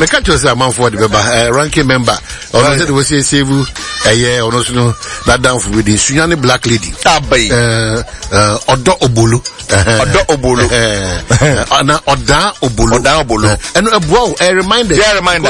me catch us a man for the ranking member or said we say save a year or no that down with the Sunyani black lady Odo Obolo Oda Obolo and a reminder